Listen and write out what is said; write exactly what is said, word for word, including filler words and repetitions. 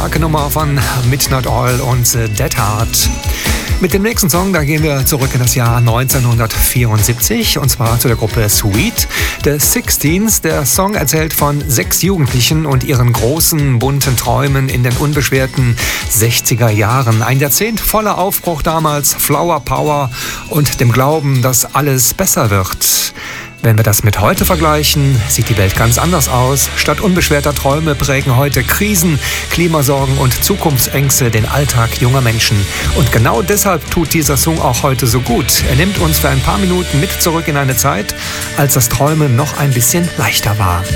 starke Nummer von Midnight Oil und The Dead Heart. Mit dem nächsten Song, da gehen wir zurück in das Jahr neunzehnhundertvierundsiebzig und zwar zu der Gruppe Sweet. The Sixteens, der Song erzählt von sechs Jugendlichen und ihren großen, bunten Träumen in den unbeschwerten sechziger Jahren. Ein Jahrzehnt voller Aufbruch damals, Flower Power und dem Glauben, dass alles besser wird. Wenn wir das mit heute vergleichen, sieht die Welt ganz anders aus. Statt unbeschwerter Träume prägen heute Krisen, Klimasorgen und Zukunftsängste den Alltag junger Menschen. Und genau deshalb tut dieser Song auch heute so gut. Er nimmt uns für ein paar Minuten mit zurück in eine Zeit, als das Träumen noch ein bisschen leichter war.